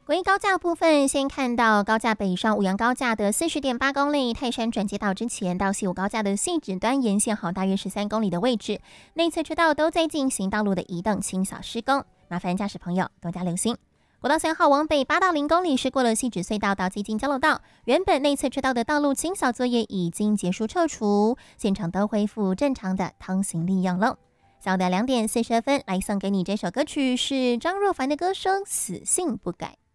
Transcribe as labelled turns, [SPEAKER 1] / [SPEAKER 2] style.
[SPEAKER 1] 关于高架部分，先看到高架北上五杨高架的40.8公里，泰山转接道之前到西武高架的细指端沿线好大约13公里的位置，内侧车道都在进行道路的移动清扫施工，麻烦驾驶朋友多加留心。国道3号往北8到0公里是过了细指隧道到基金交流道，原本内侧车道的道路清扫作业已经结束撤除，现场都恢复正常的通行利用了。下午的2点42分，来送给你这首歌曲是张若凡的歌声《死性不改》。